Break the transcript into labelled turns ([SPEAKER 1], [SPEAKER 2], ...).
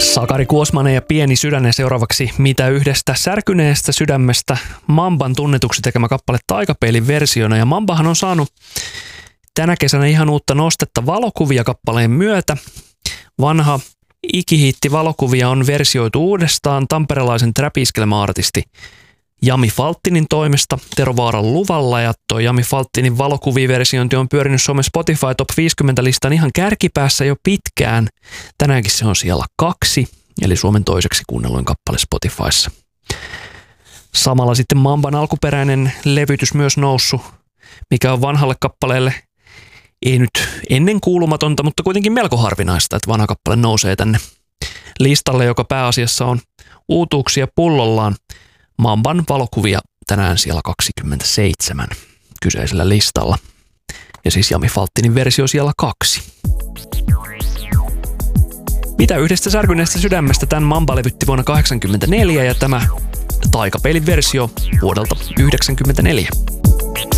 [SPEAKER 1] Sakari Kuosmanen ja Pieni sydän ja seuraavaksi Mitä yhdestä särkyneestä sydämestä Mamban tunnetuksi tekemä kappale Taikapeilin versiona. Ja Mambahan on saanut tänä kesänä ihan uutta nostetta valokuvia kappaleen myötä. Vanha ikihiitti valokuvia on versioitu uudestaan tamperelaisen trap-iskelmäartisti Jami Falttinin toimesta Tero Vaaran luvalla, ja toi Jami Falttinin valokuviversiointi on pyörinyt Suomen Spotify Top 50-listan ihan kärkipäässä jo pitkään. Tänäänkin se on siellä 2, eli Suomen toiseksi kuunnelluin kappale Spotifyssa. Samalla sitten Mamban alkuperäinen levytys myös noussut, mikä on vanhalle kappaleelle ei nyt ennen kuulumatonta, mutta kuitenkin melko harvinaista, että vanha kappale nousee tänne listalle, joka pääasiassa on uutuuksia pullollaan. Mamban valokuvia tänään siellä 27 kyseisellä listalla. Ja siis Jami Falttinin versio siellä 2. Mitä yhdestä särkyneestä sydämestä tämän Mamba levytti vuonna 1984 ja tämä Taikapeilin versio vuodelta 1994.